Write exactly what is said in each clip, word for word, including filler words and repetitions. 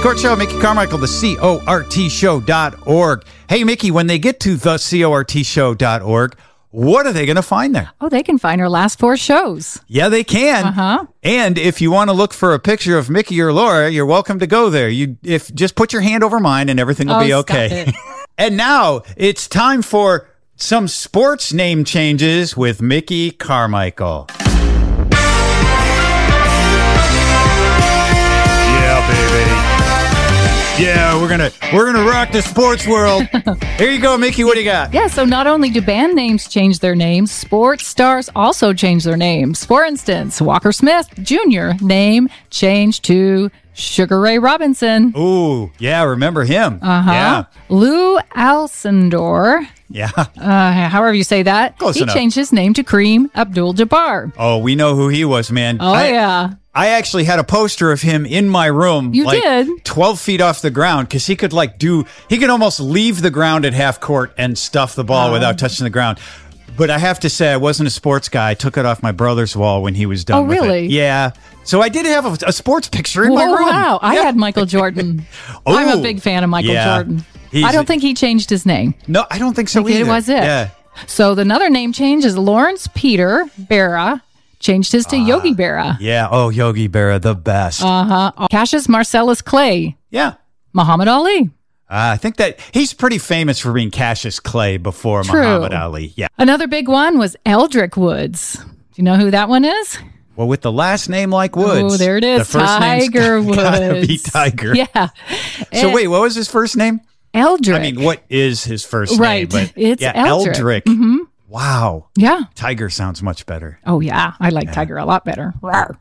Court Show, Mickey Carmichael, the C O R T show dot org. Hey, Mickey, when they get to the C O R T show dot org, what are they going to find there? Oh, they can find our last four shows. Yeah, they can. Uh-huh. And if you want to look for a picture of Mickey or Laura, you're welcome to go there. You if just put your hand over mine and everything will oh, be okay. And now it's time for some sports name changes with Mickey Carmichael. Yeah, baby. Yeah, we're gonna we're gonna rock the sports world. Here you go, Mickey. What do you got? Yeah, so not only do band names change their names, sports stars also change their names. For instance, Walker Smith Junior name changed to Sugar Ray Robinson. Ooh, yeah, remember him. Uh-huh. Yeah. Lou Alcindor, Yeah. uh, however you say that, Close he enough. changed his name to Kareem Abdul-Jabbar. Oh, we know who he was, man. Oh, I, yeah. I actually had a poster of him in my room. You like did? twelve feet off the ground because he could like do, he could almost leave the ground at half court and stuff the ball Oh. without touching the ground. But I have to say, I wasn't a sports guy. I took it off my brother's wall when he was done Oh, with really? it. Yeah. So I did have a, a sports picture in my Whoa, room. wow. I Yeah. had Michael Jordan. I'm Oh, a big fan of Michael yeah. Jordan. He's I don't a- think he changed his name. No, I don't think so I think either. it was it. Yeah. So the another name change is Lawrence Peter Berra changed his to Yogi Berra. Yeah. Oh, Yogi Berra, the best. Uh-huh. Cassius Marcellus Clay, yeah. Muhammad Ali. Uh, I think that he's pretty famous for being Cassius Clay before True. Muhammad Ali. Yeah. Another big one was Eldrick Woods. Do you know who that one is? Well, with the last name like Woods. Oh, there it is. The first Tiger name's gotta be Woods. Tiger. Yeah. So Eh, wait, what was his first name? Eldrick. I mean, what is his first Right. name? But It's yeah, Eldrick. Mm-hmm. Wow. Yeah. Tiger sounds much better. Oh, yeah. I like Tiger a lot better. Rawr.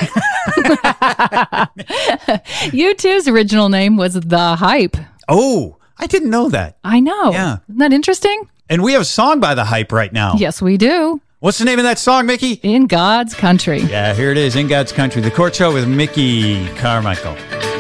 U two's original name was The Hype. Oh, I didn't know that. I know. Yeah. Isn't that interesting? And we have a song by The Hype right now. Yes, we do. What's the name of that song, Mickey? In God's Country. Yeah, here it is, In God's Country, the Court Show with Mickey Carmichael.